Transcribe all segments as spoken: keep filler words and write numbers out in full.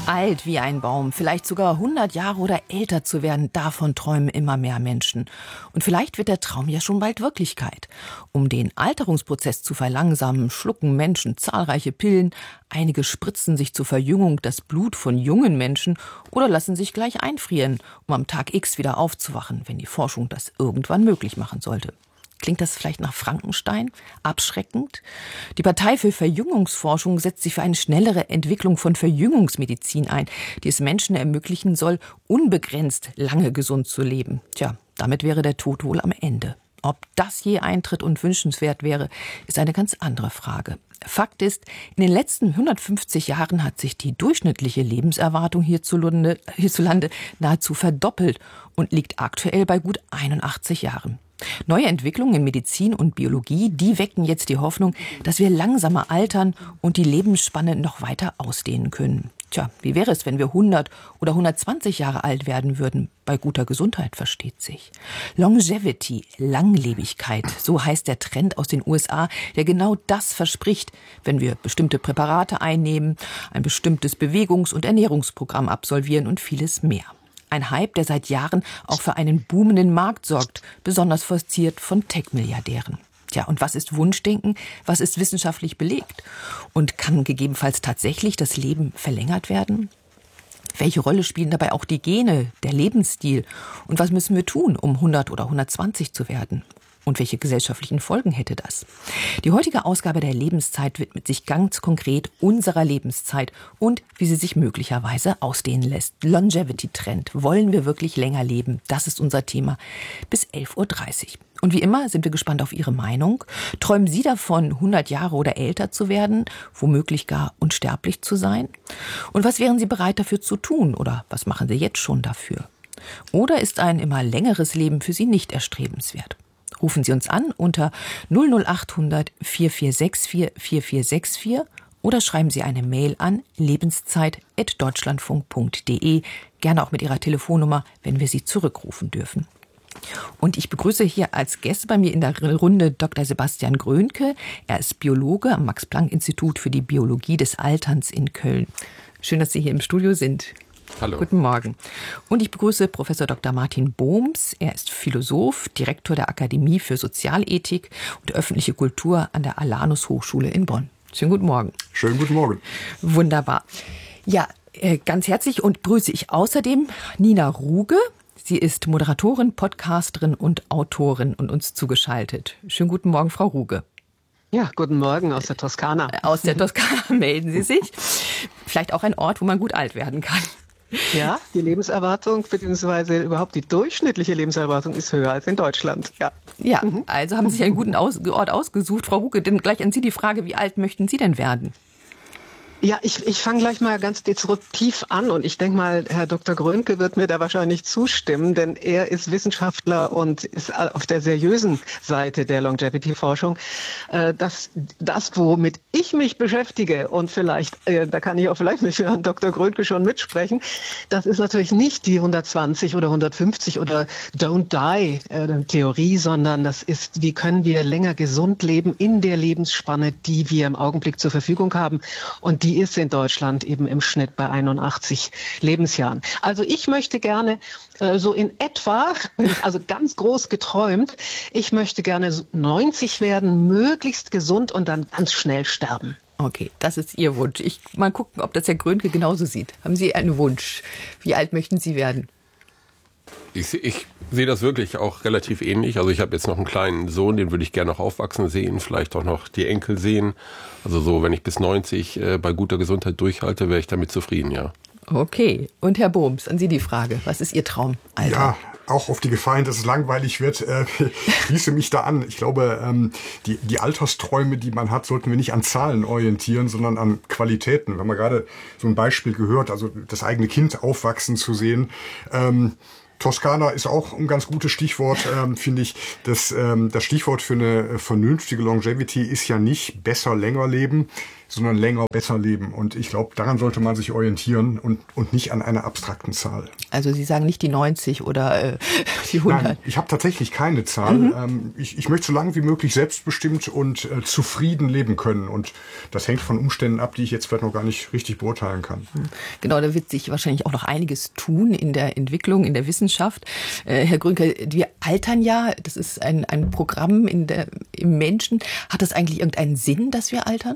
Alt wie ein Baum, vielleicht sogar hundert Jahre oder älter zu werden, davon träumen immer mehr Menschen. Und vielleicht wird der Traum ja schon bald Wirklichkeit. Um den Alterungsprozess zu verlangsamen, schlucken Menschen zahlreiche Pillen. Einige spritzen sich zur Verjüngung das Blut von jungen Menschen oder lassen sich gleich einfrieren, um am Tag X wieder aufzuwachen, wenn die Forschung das irgendwann möglich machen sollte. Klingt das vielleicht nach Frankenstein? Abschreckend? Die Partei für Verjüngungsforschung setzt sich für eine schnellere Entwicklung von Verjüngungsmedizin ein, die es Menschen ermöglichen soll, unbegrenzt lange gesund zu leben. Tja, damit wäre der Tod wohl am Ende. Ob das je eintritt und wünschenswert wäre, ist eine ganz andere Frage. Fakt ist, in den letzten hundertfünfzig Jahren hat sich die durchschnittliche Lebenserwartung hierzulande, hierzulande nahezu verdoppelt und liegt aktuell bei gut einundachtzig Jahren. Neue Entwicklungen in Medizin und Biologie, die wecken jetzt die Hoffnung, dass wir langsamer altern und die Lebensspanne noch weiter ausdehnen können. Tja, wie wäre es, wenn wir hundert oder hundertzwanzig Jahre alt werden würden? Bei guter Gesundheit, versteht sich. Longevity, Langlebigkeit, so heißt der Trend aus den U S A, der genau das verspricht, wenn wir bestimmte Präparate einnehmen, ein bestimmtes Bewegungs- und Ernährungsprogramm absolvieren und vieles mehr. Ein Hype, der seit Jahren auch für einen boomenden Markt sorgt, besonders forciert von Tech-Milliardären. Tja, und was ist Wunschdenken? Was ist wissenschaftlich belegt? Und kann gegebenenfalls tatsächlich das Leben verlängert werden? Welche Rolle spielen dabei auch die Gene, der Lebensstil? Und was müssen wir tun, um hundert oder hundertzwanzig zu werden? Und welche gesellschaftlichen Folgen hätte das? Die heutige Ausgabe der Lebenszeit widmet sich ganz konkret unserer Lebenszeit und wie sie sich möglicherweise ausdehnen lässt. Longevity-Trend. Wollen wir wirklich länger leben? Das ist unser Thema bis elf Uhr dreißig. Und wie immer sind wir gespannt auf Ihre Meinung. Träumen Sie davon, hundert Jahre oder älter zu werden, womöglich gar unsterblich zu sein? Und was wären Sie bereit dafür zu tun? Oder was machen Sie jetzt schon dafür? Oder ist ein immer längeres Leben für Sie nicht erstrebenswert? Rufen Sie uns an unter null null acht hundert vier vier sechs vier vier vier sechs vier oder schreiben Sie eine Mail an lebenszeit at deutschlandfunk punkt de, gerne auch mit Ihrer Telefonnummer, wenn wir Sie zurückrufen dürfen. Und ich begrüße hier als Gäste bei mir in der Runde Doktor Sebastian Grönke. Er ist Biologe am Max-Planck-Institut für die Biologie des Alterns in Köln. Schön, dass Sie hier im Studio sind. Hallo. Guten Morgen. Und ich begrüße Professor Doktor Martin Bohms. Er ist Philosoph, Direktor der Akademie für Sozialethik und öffentliche Kultur an der Alanus Hochschule in Bonn. Schönen guten Morgen. Schönen guten Morgen. Wunderbar. Ja, ganz herzlich und grüße ich außerdem Nina Ruge. Sie ist Moderatorin, Podcasterin und Autorin und uns zugeschaltet. Schönen guten Morgen, Frau Ruge. Ja, guten Morgen aus der Toskana. Aus der Toskana melden Sie sich. Vielleicht auch ein Ort, wo man gut alt werden kann. Ja, die Lebenserwartung bzw. überhaupt die durchschnittliche Lebenserwartung ist höher als in Deutschland. Ja, ja mhm. Also haben Sie sich einen guten Aus- Ort ausgesucht. Frau Ruge, denn gleich an Sie die Frage, wie alt möchten Sie denn werden? Ja, ich, ich fange gleich mal ganz disruptiv an und ich denke mal, Herr Doktor Grönke wird mir da wahrscheinlich zustimmen, denn er ist Wissenschaftler und ist auf der seriösen Seite der Longevity-Forschung. Äh, das, das, womit ich mich beschäftige und vielleicht, äh, da kann ich auch vielleicht mit Herrn Doktor Grönke schon mitsprechen, das ist natürlich nicht die hundertzwanzig oder hundertfünfzig oder Don't Die äh, Theorie, sondern das ist, wie können wir länger gesund leben in der Lebensspanne, die wir im Augenblick zur Verfügung haben und die Die ist in Deutschland eben im Schnitt bei einundachtzig Lebensjahren. Also ich möchte gerne äh, so in etwa, also ganz groß geträumt, ich möchte gerne neunzig werden, möglichst gesund und dann ganz schnell sterben. Okay, das ist Ihr Wunsch. Ich mal gucken, ob das Herr Grönke genauso sieht. Haben Sie einen Wunsch? Wie alt möchten Sie werden? Ich, ich sehe das wirklich auch relativ ähnlich. Also ich habe jetzt noch einen kleinen Sohn, den würde ich gerne noch aufwachsen sehen, vielleicht auch noch die Enkel sehen. Also so, wenn ich bis neunzig äh, bei guter Gesundheit durchhalte, wäre ich damit zufrieden, ja. Okay. Und Herr Bohms, an Sie die Frage. Was ist Ihr Traum? Alter? Ja, auch auf die Gefahr hin, dass es langweilig wird, äh, schließe mich da an. Ich glaube, ähm, die, die Altersträume, die man hat, sollten wir nicht an Zahlen orientieren, sondern an Qualitäten. Wir haben ja gerade so ein Beispiel gehört, also das eigene Kind aufwachsen zu sehen. Ähm, Toskana ist auch ein ganz gutes Stichwort, ähm, finde ich. Das, ähm, das Stichwort für eine vernünftige Longevity ist ja nicht besser länger leben. sondern länger, besser leben. Und ich glaube, daran sollte man sich orientieren und, und nicht an einer abstrakten Zahl. Also Sie sagen nicht die neunzig oder äh, die hundert? Nein, ich habe tatsächlich keine Zahl. Mhm. Ähm, ich, ich möchte so lange wie möglich selbstbestimmt und äh, zufrieden leben können. Und das hängt von Umständen ab, die ich jetzt vielleicht noch gar nicht richtig beurteilen kann. Genau, da wird sich wahrscheinlich auch noch einiges tun in der Entwicklung, in der Wissenschaft. Äh, Herr Grünke, wir altern ja, das ist ein, ein Programm in der, im Menschen. Hat das eigentlich irgendeinen Sinn, dass wir altern?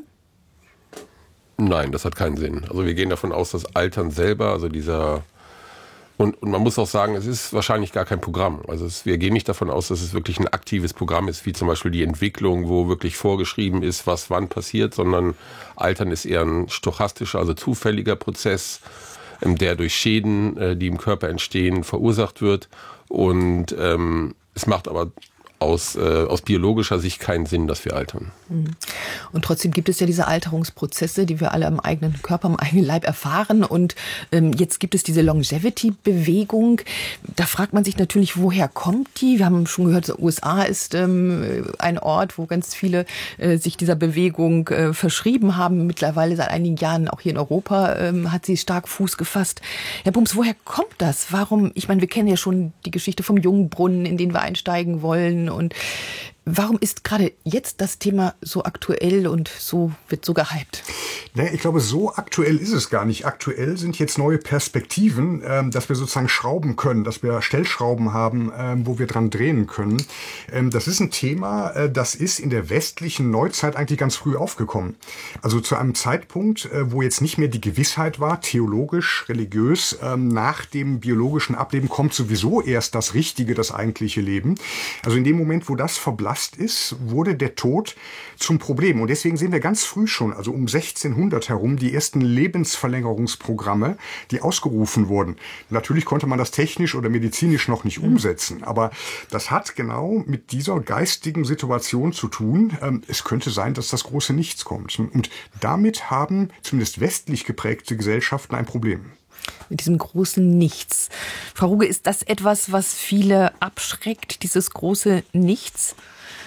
Nein, das hat keinen Sinn. Also wir gehen davon aus, dass Altern selber, also dieser und, und man muss auch sagen, es ist wahrscheinlich gar kein Programm. Also es, wir gehen nicht davon aus, dass es wirklich ein aktives Programm ist, wie zum Beispiel die Entwicklung, wo wirklich vorgeschrieben ist, was wann passiert, sondern Altern ist eher ein stochastischer, also zufälliger Prozess, der durch Schäden, die im Körper entstehen, verursacht wird. Und ähm, es macht aber aus, äh, aus biologischer Sicht keinen Sinn, dass wir altern. Und trotzdem gibt es ja diese Alterungsprozesse, die wir alle am eigenen Körper, am eigenen Leib erfahren. Und ähm, jetzt gibt es diese Longevity-Bewegung. Da fragt man sich natürlich, woher kommt die? Wir haben schon gehört, U S A ist ähm, ein Ort, wo ganz viele äh, sich dieser Bewegung äh, verschrieben haben. Mittlerweile seit einigen Jahren auch hier in Europa ähm, hat sie stark Fuß gefasst. Herr Bums, woher kommt das? Warum? Ich meine, wir kennen ja schon die Geschichte vom Jungbrunnen, in den wir einsteigen wollen. Und warum ist gerade jetzt das Thema so aktuell und so wird so gehypt? Naja, ich glaube, so aktuell ist es gar nicht. Aktuell sind jetzt neue Perspektiven, ähm, dass wir sozusagen schrauben können, dass wir Stellschrauben haben, ähm, wo wir dran drehen können. Ähm, das ist ein Thema, äh, das ist in der westlichen Neuzeit eigentlich ganz früh aufgekommen. Also zu einem Zeitpunkt, äh, wo jetzt nicht mehr die Gewissheit war, theologisch, religiös, ähm, nach dem biologischen Ableben kommt sowieso erst das richtige, das eigentliche Leben. Also in dem Moment, wo das verblasst ist, wurde der Tod zum Problem. Und deswegen sehen wir ganz früh schon, also um sechzehnhundert herum, die ersten Lebensverlängerungsprogramme, die ausgerufen wurden. Natürlich konnte man das technisch oder medizinisch noch nicht umsetzen, aber das hat genau mit dieser geistigen Situation zu tun. Es könnte sein, dass das große Nichts kommt. Und damit haben zumindest westlich geprägte Gesellschaften ein Problem. Mit diesem großen Nichts. Frau Ruge, ist das etwas, was viele abschreckt, dieses große Nichts?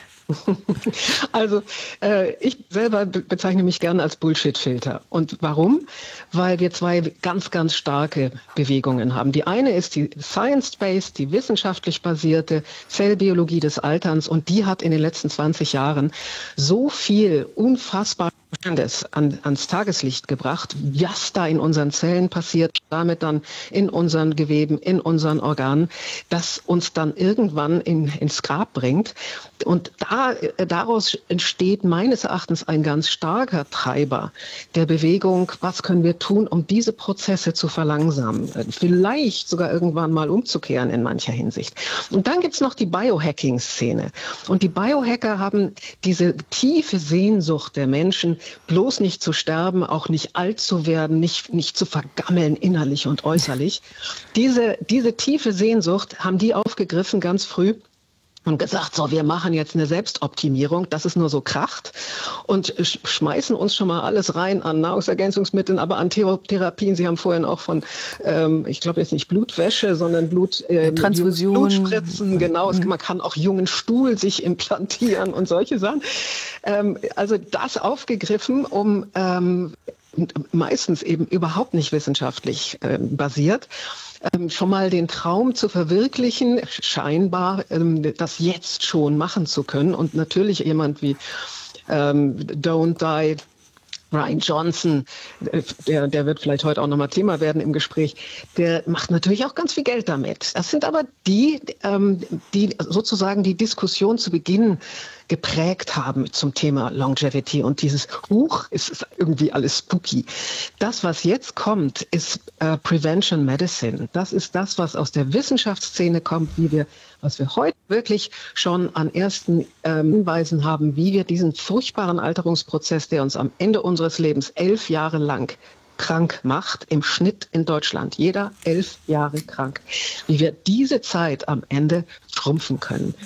Also äh, ich selber be- bezeichne mich gerne als Bullshit-Filter. Und warum? Weil wir zwei ganz, ganz starke Bewegungen haben. Die eine ist die Science-Based, die wissenschaftlich basierte Zellbiologie des Alterns. Und die hat in den letzten zwanzig Jahren so viel unfassbar An, ans Tageslicht gebracht, was da in unseren Zellen passiert, damit dann in unseren Geweben, in unseren Organen, das uns dann irgendwann in, ins Grab bringt. Und da, daraus entsteht meines Erachtens ein ganz starker Treiber der Bewegung, was können wir tun, um diese Prozesse zu verlangsamen, vielleicht sogar irgendwann mal umzukehren in mancher Hinsicht. Und dann gibt's noch die Biohacking-Szene. Und die Biohacker haben diese tiefe Sehnsucht der Menschen, bloß nicht zu sterben, auch nicht alt zu werden, nicht, nicht zu vergammeln innerlich und äußerlich. Diese, diese tiefe Sehnsucht haben die aufgegriffen ganz früh und gesagt, so, wir machen jetzt eine Selbstoptimierung, dass es nur so kracht und sch- schmeißen uns schon mal alles rein an Nahrungsergänzungsmitteln, aber an Thera- Therapien. Sie haben vorhin auch von, ähm, ich glaube jetzt nicht Blutwäsche, sondern Blut, äh, Transfusion. Blutspritzen, genau. Mhm. Man kann auch jungen Stuhl sich implantieren und solche Sachen. Ähm, also das aufgegriffen, um ähm, meistens eben überhaupt nicht wissenschaftlich äh, basiert, ähm, schon mal den Traum zu verwirklichen, scheinbar ähm, das jetzt schon machen zu können. Und natürlich jemand wie ähm, Don't Die, Ryan Johnson, der, der wird vielleicht heute auch nochmal Thema werden im Gespräch, der macht natürlich auch ganz viel Geld damit. Das sind aber die, ähm, die sozusagen die Diskussion zu Beginn geprägt haben zum Thema Longevity und dieses Huch, ist es irgendwie alles spooky. Das, was jetzt kommt, ist äh, Prevention Medicine. Das ist das, was aus der Wissenschaftsszene kommt, wie wir, was wir heute wirklich schon an ersten ähm, Hinweisen haben, wie wir diesen furchtbaren Alterungsprozess, der uns am Ende unseres Lebens elf Jahre lang krank macht, im Schnitt in Deutschland, jeder elf Jahre krank, wie wir diese Zeit am Ende schrumpfen können.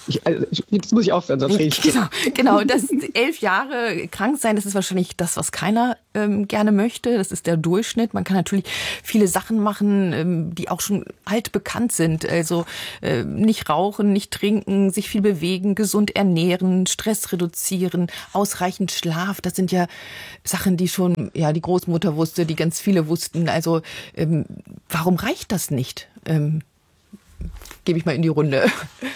Ich, also, jetzt muss ich aufhören, sonst rede ich. Genau, genau. Das elf Jahre krank sein, das ist wahrscheinlich das, was keiner ähm, gerne möchte. Das ist der Durchschnitt. Man kann natürlich viele Sachen machen, ähm, die auch schon altbekannt sind. Also äh, nicht rauchen, nicht trinken, sich viel bewegen, gesund ernähren, Stress reduzieren, ausreichend Schlaf. Das sind ja Sachen, die schon ja die Großmutter wusste, die ganz viele wussten. Also ähm, warum reicht das nicht? Ähm, Gebe ich mal in die Runde.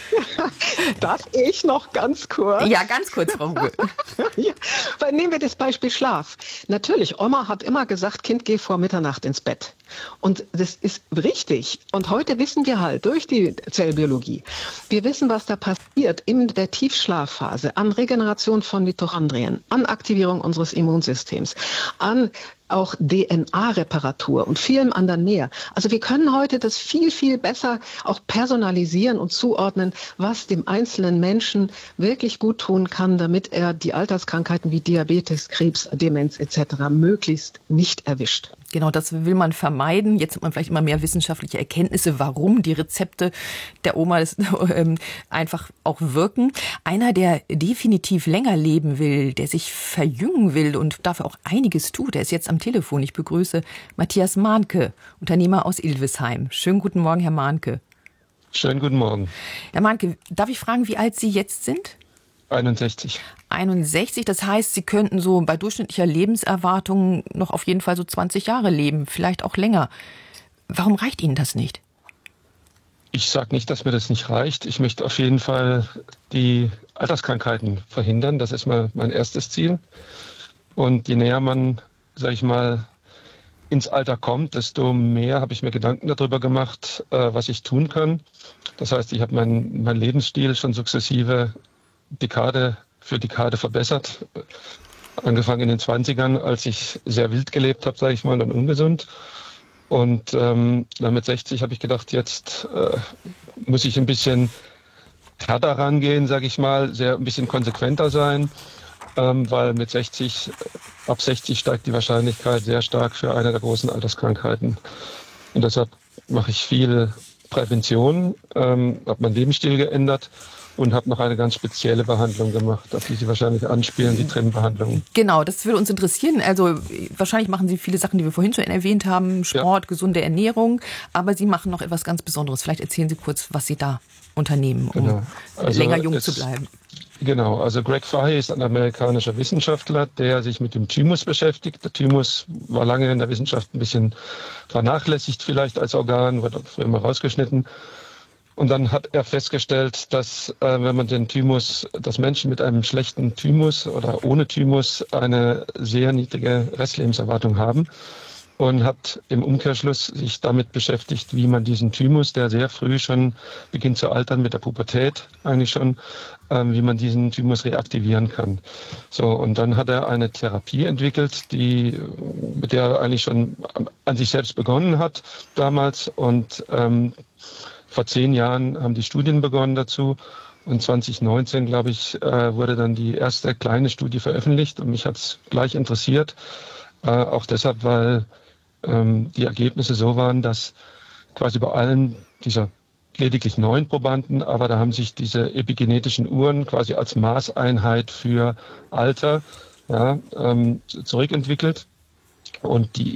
Darf ich noch ganz kurz? Ja, ganz kurz, Frau Huge. Ja, weil nehmen wir das Beispiel Schlaf. Natürlich, Oma hat immer gesagt, Kind, geh vor Mitternacht ins Bett. Und das ist richtig. Und heute wissen wir halt durch die Zellbiologie, wir wissen, was da passiert in der Tiefschlafphase an Regeneration von Mitochondrien, an Aktivierung unseres Immunsystems, an auch D N A-Reparatur und vielem anderen mehr. Also wir können heute das viel, viel besser auch personalisieren und zuordnen, was dem einzelnen Menschen wirklich gut tun kann, damit er die Alterskrankheiten wie Diabetes, Krebs, Demenz et cetera möglichst nicht erwischt. Genau, das will man vermeiden. Jetzt hat man vielleicht immer mehr wissenschaftliche Erkenntnisse, warum die Rezepte der Oma das, äh, einfach auch wirken. Einer, der definitiv länger leben will, der sich verjüngen will und dafür auch einiges tut, der ist jetzt am Telefon. Ich begrüße Matthias Mahnke, Unternehmer aus Ildwisheim. Schönen guten Morgen, Herr Mahnke. Schönen guten Morgen. Herr Mahnke, darf ich fragen, wie alt Sie jetzt sind? einundsechzig. einundsechzig, das heißt, Sie könnten so bei durchschnittlicher Lebenserwartung noch auf jeden Fall so zwanzig Jahre leben, vielleicht auch länger. Warum reicht Ihnen das nicht? Ich sage nicht, dass mir das nicht reicht. Ich möchte auf jeden Fall die Alterskrankheiten verhindern. Das ist mal mein erstes Ziel. Und je näher man, sage ich mal, ins Alter kommt, desto mehr habe ich mir Gedanken darüber gemacht, was ich tun kann. Das heißt, ich habe meinen mein Lebensstil schon sukzessive Dekade für Dekade verbessert. Angefangen in den zwanzigern, als ich sehr wild gelebt habe, sage ich mal, und ungesund. Und ähm, dann mit sechzig habe ich gedacht, jetzt äh, muss ich ein bisschen härter rangehen, sage ich mal, sehr ein bisschen konsequenter sein, ähm, weil mit sechzig, ab sechzig steigt die Wahrscheinlichkeit sehr stark für eine der großen Alterskrankheiten. Und deshalb mache ich viel Prävention, ähm, habe meinen Lebensstil geändert und habe noch eine ganz spezielle Behandlung gemacht, auf die Sie wahrscheinlich anspielen, die Trimmbehandlung. Genau, das würde uns interessieren. Also wahrscheinlich machen Sie viele Sachen, die wir vorhin schon erwähnt haben, Sport, ja, gesunde Ernährung, aber Sie machen noch etwas ganz Besonderes. Vielleicht erzählen Sie kurz, was Sie da unternehmen, um genau. also länger jung es, zu bleiben. Genau, also Greg Fahey ist ein amerikanischer Wissenschaftler, der sich mit dem Thymus beschäftigt. Der Thymus war lange in der Wissenschaft ein bisschen vernachlässigt vielleicht als Organ, wurde früher immer rausgeschnitten. Und dann hat er festgestellt, dass äh, wenn man den Thymus, dass Menschen mit einem schlechten Thymus oder ohne Thymus eine sehr niedrige Restlebenserwartung haben, und hat im Umkehrschluss sich damit beschäftigt, wie man diesen Thymus, der sehr früh schon beginnt zu altern mit der Pubertät eigentlich schon, äh, wie man diesen Thymus reaktivieren kann. So, und dann hat er eine Therapie entwickelt, die mit der er eigentlich schon an sich selbst begonnen hat damals, und ähm, vor zehn Jahren haben die Studien begonnen dazu, und zwanzig neunzehn, glaube ich, wurde dann die erste kleine Studie veröffentlicht, und mich hat es gleich interessiert, auch deshalb, weil die Ergebnisse so waren, dass quasi bei allen dieser lediglich neun Probanden, aber da haben sich diese epigenetischen Uhren quasi als Maßeinheit für Alter ja, zurückentwickelt, und die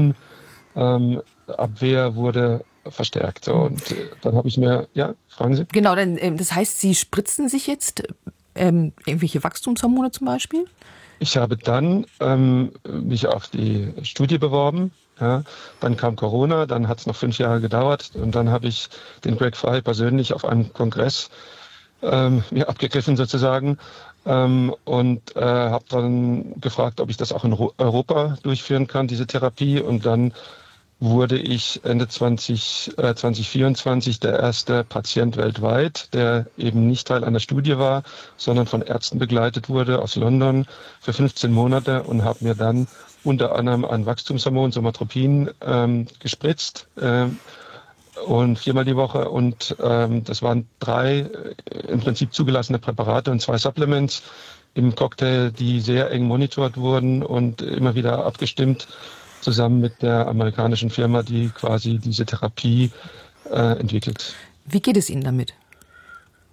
Immunabwehr wurde verstärkt. Und äh, dann habe ich mir, ja, fragen Sie? Genau, dann, äh, das heißt, Sie spritzen sich jetzt ähm, irgendwelche Wachstumshormone zum Beispiel? Ich habe dann ähm, mich auf die Studie beworben. Ja. Dann kam Corona, dann hat es noch fünf Jahre gedauert, und dann habe ich den Greg Fahey persönlich auf einem Kongress ähm, mir abgegriffen sozusagen ähm, und äh, habe dann gefragt, ob ich das auch in Europa durchführen kann, diese Therapie, und dann wurde ich Ende zwanzig vierundzwanzig der erste Patient weltweit, der eben nicht Teil einer Studie war, sondern von Ärzten begleitet wurde aus London für fünfzehn Monate, und habe mir dann unter anderem ein Wachstumshormon, Somatropin, ähm, gespritzt ähm, und viermal die Woche, und ähm, das waren drei äh, im Prinzip zugelassene Präparate und zwei Supplements im Cocktail, die sehr eng monitort wurden und immer wieder abgestimmt, zusammen mit der amerikanischen Firma, die quasi diese Therapie äh, entwickelt. Wie geht es Ihnen damit?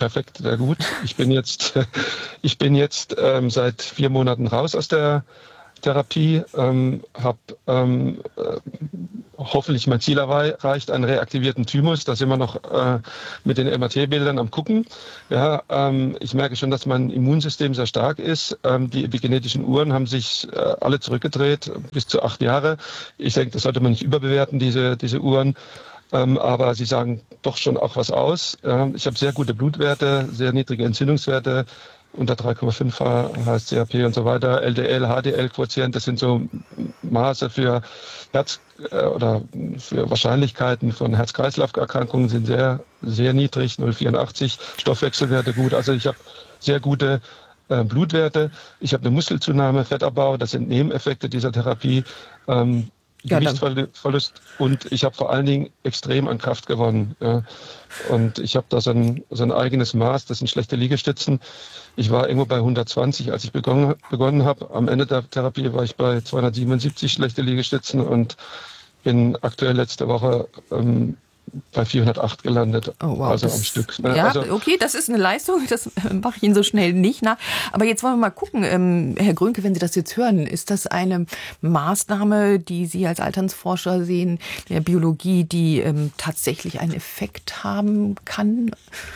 Perfekt, sehr gut. Ich bin jetzt, ich bin jetzt ähm, seit vier Monaten raus aus der Therapie, ähm, habe ähm, äh, hoffentlich mein Ziel erreicht, einen reaktivierten Thymus. Da sind wir noch äh, mit den M R T-Bildern am gucken. Ja, ähm, ich merke schon, dass mein Immunsystem sehr stark ist. Ähm, die epigenetischen Uhren haben sich äh, alle zurückgedreht, bis zu acht Jahre. Ich denke, das sollte man nicht überbewerten, diese, diese Uhren. Ähm, aber sie sagen doch schon auch was aus. Ähm, ich habe sehr gute Blutwerte, sehr niedrige Entzündungswerte. Unter drei Komma fünf H S C R P und so weiter, L D L, H D L-Quotient, das sind so Maße für Herz- oder für Wahrscheinlichkeiten von Herz-Kreislauf-Erkrankungen sind sehr, sehr niedrig, null Komma vierundachtzig, Stoffwechselwerte gut. Also ich habe sehr gute äh, Blutwerte. Ich habe eine Muskelzunahme, Fettabbau, das sind Nebeneffekte dieser Therapie. Ähm, Ja, Gewichtsverlust und ich habe vor allen Dingen extrem an Kraft gewonnen. Ja. Und ich habe da so ein, so ein eigenes Maß, das sind schlechte Liegestützen. Ich war irgendwo bei hundertzwanzig, als ich begonnen, begonnen habe. Am Ende der Therapie war ich bei zweihundertsiebenundsiebzig schlechte Liegestützen und bin aktuell letzte Woche ähm, bei vierhundertacht gelandet, oh, wow, also das, am Stück. Ne? Ja, also, okay, das ist eine Leistung, das mache ich Ihnen so schnell nicht nach. Aber jetzt wollen wir mal gucken, ähm, Herr Grönke, wenn Sie das jetzt hören, ist das eine Maßnahme, die Sie als Alternsforscher sehen, der Biologie, die ähm, tatsächlich einen Effekt haben kann?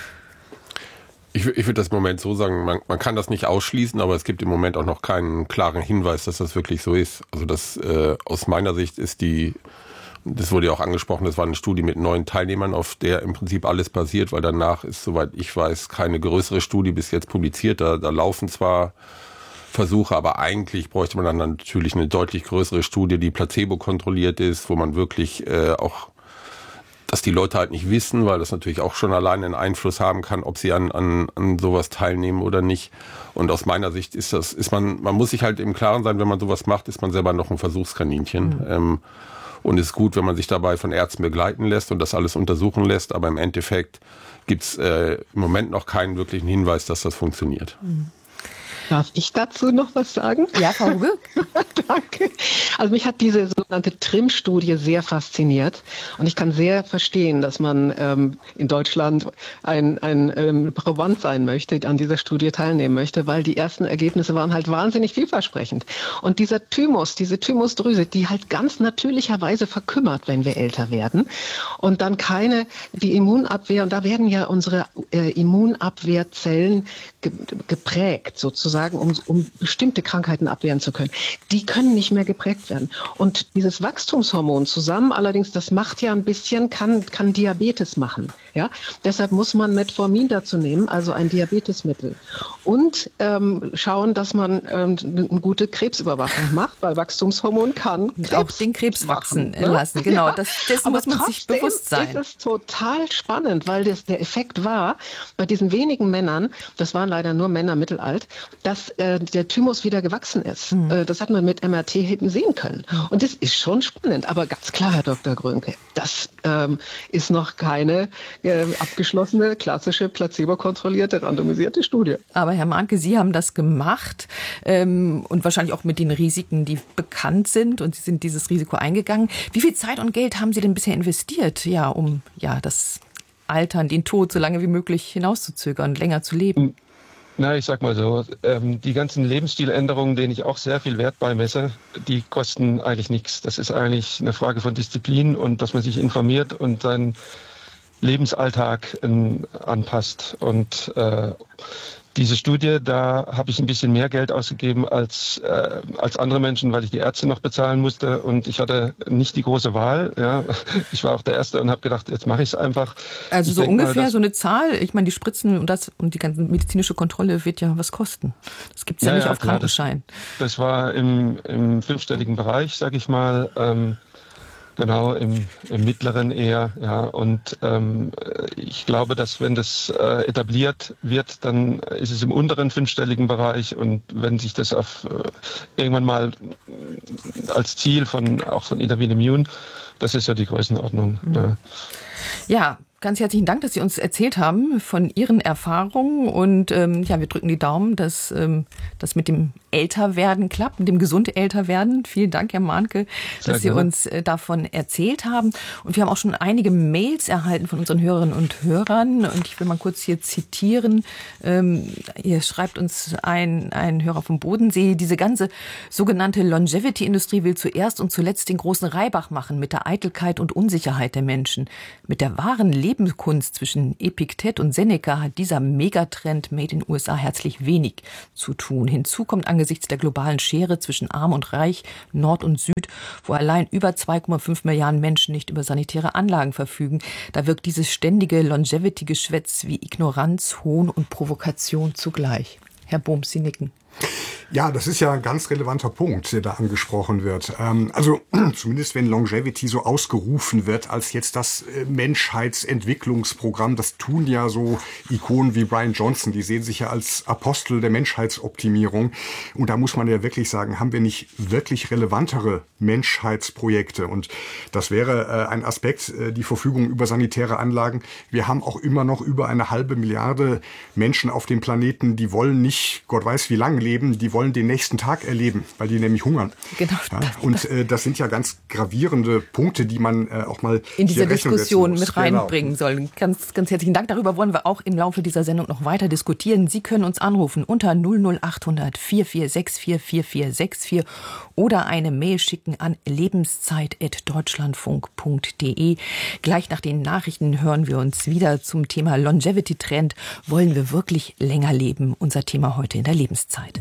Ich, ich würde das im Moment so sagen, man, man kann das nicht ausschließen, aber es gibt im Moment auch noch keinen klaren Hinweis, dass das wirklich so ist. Also das äh, aus meiner Sicht ist die Das wurde ja auch angesprochen, das war eine Studie mit neun Teilnehmern, auf der im Prinzip alles basiert, weil danach ist, soweit ich weiß, keine größere Studie bis jetzt publiziert. Da, da laufen zwar Versuche, aber eigentlich bräuchte man dann natürlich eine deutlich größere Studie, die placebo-kontrolliert ist, wo man wirklich äh, auch, dass die Leute halt nicht wissen, weil das natürlich auch schon alleine einen Einfluss haben kann, ob sie an, an, an sowas teilnehmen oder nicht. Und aus meiner Sicht ist das, ist man, man muss sich halt im Klaren sein, wenn man sowas macht, ist man selber noch ein Versuchskaninchen. Mhm. Ähm, Und es ist gut, wenn man sich dabei von Ärzten begleiten lässt und das alles untersuchen lässt. Aber im Endeffekt gibt es äh, im Moment noch keinen wirklichen Hinweis, dass das funktioniert. Mhm. Darf ich dazu noch was sagen? Ja, Frau Ruge. Danke. Also mich hat diese sogenannte T R I M-Studie sehr fasziniert. Und ich kann sehr verstehen, dass man ähm, in Deutschland ein, ein ähm, Proband sein möchte, an dieser Studie teilnehmen möchte, weil die ersten Ergebnisse waren halt wahnsinnig vielversprechend. Und dieser Thymus, diese Thymusdrüse, die halt ganz natürlicherweise verkümmert, wenn wir älter werden. Und dann keine, die Immunabwehr, und da werden ja unsere äh, Immunabwehrzellen ge- geprägt sozusagen, Um, um bestimmte Krankheiten abwehren zu können. Die können nicht mehr geprägt werden. Und dieses Wachstumshormon zusammen, allerdings, das macht ja ein bisschen, kann, kann Diabetes machen. Ja? Deshalb muss man Metformin dazu nehmen, also ein Diabetesmittel. Und ähm, schauen, dass man ähm, eine gute Krebsüberwachung macht, weil Wachstumshormon kann Krebs auch den Krebs wachsen machen, ne? lassen. Genau, ja. das, das muss man sich bewusst sein. Das ist total spannend, weil das, der Effekt war, bei diesen wenigen Männern, das waren leider nur Männer mittelalt, dass äh, der Thymus wieder gewachsen ist. Mhm. Äh, das hat man mit M R T hinten sehen können. Und das ist schon spannend. Aber ganz klar, Herr Doktor Grönke, das ähm, ist noch keine äh, abgeschlossene, klassische, placebo-kontrollierte, randomisierte Studie. Aber Herr Mahnke, Sie haben das gemacht ähm, und wahrscheinlich auch mit den Risiken, die bekannt sind. Und Sie sind dieses Risiko eingegangen. Wie viel Zeit und Geld haben Sie denn bisher investiert, ja, um ja das Altern, den Tod so lange wie möglich hinauszuzögern, länger zu leben? Na, ich sag mal so, ähm, die ganzen Lebensstiländerungen, denen ich auch sehr viel Wert beimesse, die kosten eigentlich nichts. Das ist eigentlich eine Frage von Disziplin und dass man sich informiert und seinen Lebensalltag äh, anpasst. Und äh, diese Studie, da habe ich ein bisschen mehr Geld ausgegeben als, äh, als andere Menschen, weil ich die Ärzte noch bezahlen musste und ich hatte nicht die große Wahl. Ja. Ich war auch der Erste und habe gedacht, jetzt mache ich es einfach. Also ich so ungefähr mal, so eine Zahl, ich meine, die Spritzen und das und die ganze medizinische Kontrolle wird ja was kosten. Das gibt es ja, ja nicht ja, auf klar, Krankenschein. Das, das war im, im fünfstelligen Bereich, sage ich mal. Ähm, Genau, im, im mittleren eher, ja. Und ähm, ich glaube, dass wenn das äh, etabliert wird, dann ist es im unteren fünfstelligen Bereich. Und wenn sich das auf äh, irgendwann mal als Ziel von auch von Intervene Immune, das ist ja die Größenordnung. Mhm. Ja. Ja. ganz herzlichen Dank, dass Sie uns erzählt haben von Ihren Erfahrungen. Und ähm, ja, wir drücken die Daumen, dass ähm, das mit dem Älterwerden klappt, mit dem gesunde Älterwerden. Vielen Dank, Herr Mahnke, dass Sie uns äh, davon erzählt haben. Und wir haben auch schon einige Mails erhalten von unseren Hörerinnen und Hörern. Und ich will mal kurz hier zitieren. Ähm, hier schreibt uns ein, ein Hörer vom Bodensee: Diese ganze sogenannte Longevity-Industrie will zuerst und zuletzt den großen Reibach machen mit der Eitelkeit und Unsicherheit der Menschen. Mit der wahren Lebenskunst zwischen Epiktet und Seneca hat dieser Megatrend made in U S A herzlich wenig zu tun. Hinzu kommt angesichts der globalen Schere zwischen Arm und Reich, Nord und Süd, wo allein über zwei Komma fünf Milliarden Menschen nicht über sanitäre Anlagen verfügen, da wirkt dieses ständige Longevity-Geschwätz wie Ignoranz, Hohn und Provokation zugleich. Herr Bohms, Sie nicken. Ja, das ist ja ein ganz relevanter Punkt, der da angesprochen wird. Ähm, also zumindest wenn Longevity so ausgerufen wird als jetzt das äh, Menschheitsentwicklungsprogramm, das tun ja so Ikonen wie Brian Johnson, die sehen sich ja als Apostel der Menschheitsoptimierung. Und da muss man ja wirklich sagen, haben wir nicht wirklich relevantere Menschheitsprojekte? Und das wäre äh, ein Aspekt, äh, die Verfügung über sanitäre Anlagen. Wir haben auch immer noch über eine halbe Milliarde Menschen auf dem Planeten, die wollen nicht, Gott weiß wie lange leben, die wollen den nächsten Tag erleben, weil die nämlich hungern. Genau. Ja, und äh, das sind ja ganz gravierende Punkte, die man äh, auch mal in diese Diskussion muss. mit reinbringen genau. soll. Ganz, ganz herzlichen Dank. Darüber wollen wir auch im Laufe dieser Sendung noch weiter diskutieren. Sie können uns anrufen unter null null acht hundert vier vier sechs vier vier vier sechs vier oder eine Mail schicken an lebenszeit at deutschlandfunk punkt de. Gleich nach den Nachrichten hören wir uns wieder zum Thema Longevity-Trend. Wollen wir wirklich länger leben? Unser Thema heute in der Lebenszeit.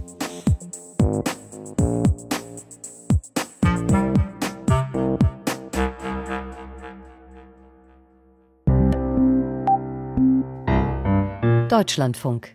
Deutschlandfunk.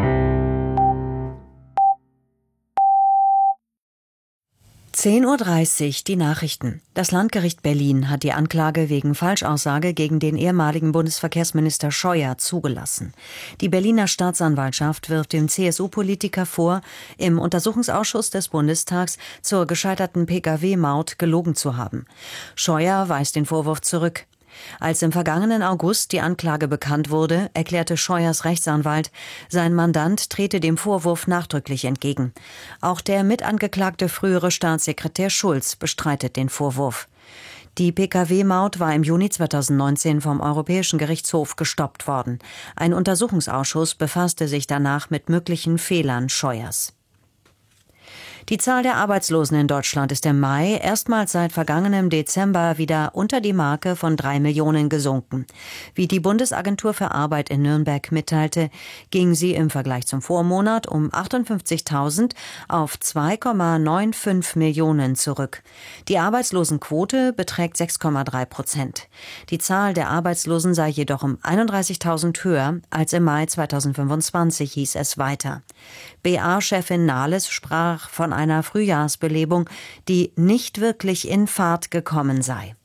zehn Uhr dreißig, die Nachrichten. Das Landgericht Berlin hat die Anklage wegen Falschaussage gegen den ehemaligen Bundesverkehrsminister Scheuer zugelassen. Die Berliner Staatsanwaltschaft wirft dem C S U-Politiker vor, im Untersuchungsausschuss des Bundestags zur gescheiterten P K W-Maut gelogen zu haben. Scheuer weist den Vorwurf zurück. Als im vergangenen August die Anklage bekannt wurde, erklärte Scheuers Rechtsanwalt, sein Mandant trete dem Vorwurf nachdrücklich entgegen. Auch der mitangeklagte frühere Staatssekretär Schulz bestreitet den Vorwurf. Die P K W-Maut war im Juni zweitausendneunzehn vom Europäischen Gerichtshof gestoppt worden. Ein Untersuchungsausschuss befasste sich danach mit möglichen Fehlern Scheuers. Die Zahl der Arbeitslosen in Deutschland ist im Mai erstmals seit vergangenem Dezember wieder unter die Marke von drei Millionen gesunken. Wie die Bundesagentur für Arbeit in Nürnberg mitteilte, ging sie im Vergleich zum Vormonat um achtundfünfzigtausend auf zwei Komma fünfundneunzig Millionen zurück. Die Arbeitslosenquote beträgt sechs Komma drei Prozent. Die Zahl der Arbeitslosen sei jedoch um einunddreißigtausend höher als im Mai zweitausendfünfundzwanzig, hieß es weiter. B A-Chefin Nahles sprach von einer Frühjahrsbelebung, die nicht wirklich in Fahrt gekommen sei.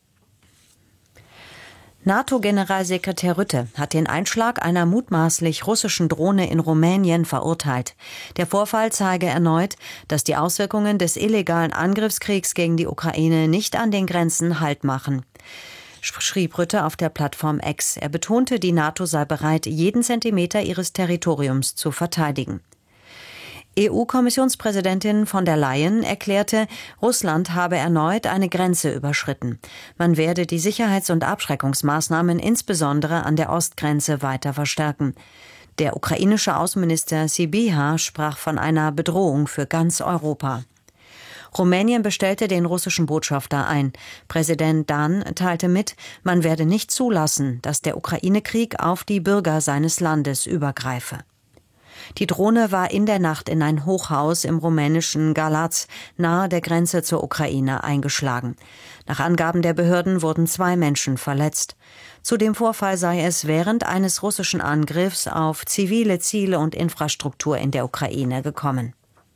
NATO-Generalsekretär Rutte hat den Einschlag einer mutmaßlich russischen Drohne in Rumänien verurteilt. Der Vorfall zeige erneut, dass die Auswirkungen des illegalen Angriffskriegs gegen die Ukraine nicht an den Grenzen Halt machen, schrieb Rutte auf der Plattform X. Er betonte, die NATO sei bereit, jeden Zentimeter ihres Territoriums zu verteidigen. E U-Kommissionspräsidentin von der Leyen erklärte, Russland habe erneut eine Grenze überschritten. Man werde die Sicherheits- und Abschreckungsmaßnahmen insbesondere an der Ostgrenze weiter verstärken. Der ukrainische Außenminister Sybiha sprach von einer Bedrohung für ganz Europa. Rumänien bestellte den russischen Botschafter ein. Präsident Dan teilte mit, man werde nicht zulassen, dass der Ukraine-Krieg auf die Bürger seines Landes übergreife. Die Drohne war in der Nacht in ein Hochhaus im rumänischen Galați nahe der Grenze zur Ukraine eingeschlagen. Nach Angaben der Behörden wurden zwei Menschen verletzt. Zu dem Vorfall sei es während eines russischen Angriffs auf zivile Ziele und Infrastruktur in der Ukraine gekommen.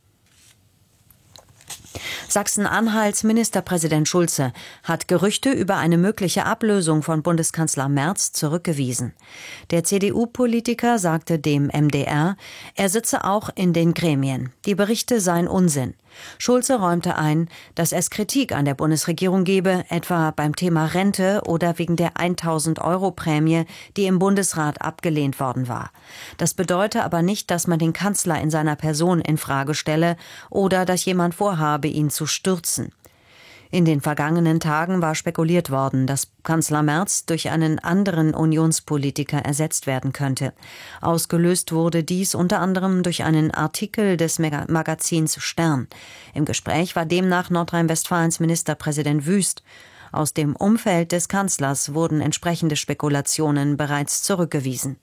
Sachsen-Anhalts Ministerpräsident Schulze hat Gerüchte über eine mögliche Ablösung von Bundeskanzler Merz zurückgewiesen. Der C D U-Politiker sagte dem M D R, er sitze auch in den Gremien. Die Berichte seien Unsinn. Schulze räumte ein, dass es Kritik an der Bundesregierung gebe, etwa beim Thema Rente oder wegen der tausend Euro Prämie, die im Bundesrat abgelehnt worden war. Das bedeute aber nicht, dass man den Kanzler in seiner Person in Frage stelle oder dass jemand vorhabe, ihn zu stürzen. In den vergangenen Tagen war spekuliert worden, dass Kanzler Merz durch einen anderen Unionspolitiker ersetzt werden könnte. Ausgelöst wurde dies unter anderem durch einen Artikel des Magazins Stern. Im Gespräch war demnach Nordrhein-Westfalens Ministerpräsident Wüst. Aus dem Umfeld des Kanzlers wurden entsprechende Spekulationen bereits zurückgewiesen.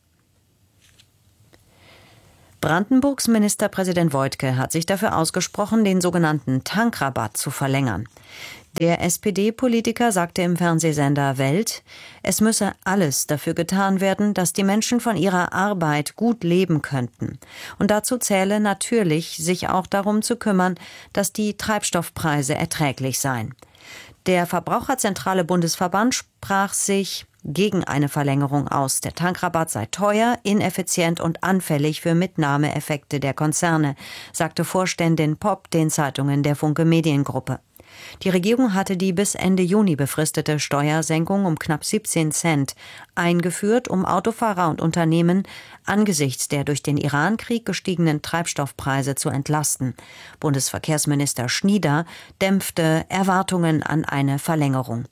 Brandenburgs Ministerpräsident Woidke hat sich dafür ausgesprochen, den sogenannten Tankrabatt zu verlängern. Der S P D-Politiker sagte im Fernsehsender Welt, es müsse alles dafür getan werden, dass die Menschen von ihrer Arbeit gut leben könnten. Und dazu zähle natürlich, sich auch darum zu kümmern, dass die Treibstoffpreise erträglich seien. Der Verbraucherzentrale Bundesverband sprach sich gegen eine Verlängerung aus. Der Tankrabatt sei teuer, ineffizient und anfällig für Mitnahmeeffekte der Konzerne, sagte Vorständin Popp den Zeitungen der Funke Mediengruppe. Die Regierung hatte die bis Ende Juni befristete Steuersenkung um knapp siebzehn Cent eingeführt, um Autofahrer und Unternehmen angesichts der durch den Iran-Krieg gestiegenen Treibstoffpreise zu entlasten. Bundesverkehrsminister Schnieder dämpfte Erwartungen an eine Verlängerung.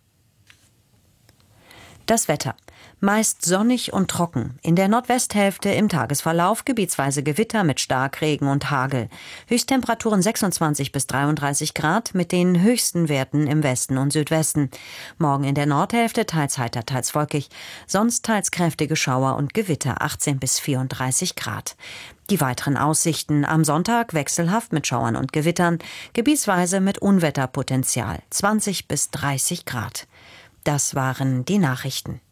Das Wetter. Meist sonnig und trocken. In der Nordwesthälfte im Tagesverlauf gebietsweise Gewitter mit Starkregen und Hagel. Höchsttemperaturen sechsundzwanzig bis dreiunddreißig Grad mit den höchsten Werten im Westen und Südwesten. Morgen in der Nordhälfte teils heiter, teils wolkig. Sonst teils kräftige Schauer und Gewitter achtzehn bis vierunddreißig Grad. Die weiteren Aussichten am Sonntag wechselhaft mit Schauern und Gewittern. Gebietsweise mit Unwetterpotenzial zwanzig bis dreißig Grad. Das waren die Nachrichten.